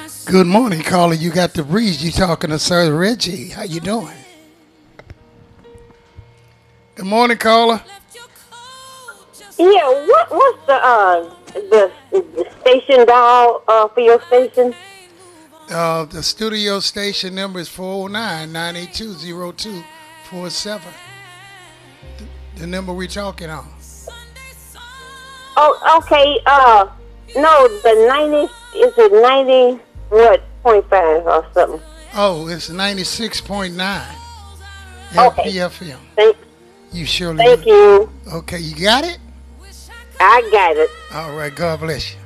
Good morning, caller. You got the breeze. You talking to Sir Reggie. How you doing? Good morning, caller. Yeah, what's the station dial for your station? The studio station number is 409-982-0247. The number we talking on. Oh, okay. No, the 90 is it 90 what 0.5 or something? Oh, it's 96.9 Okay. LPFM. Thank You surely thank do. you. Okay, you got it? I got it. All right, God bless you.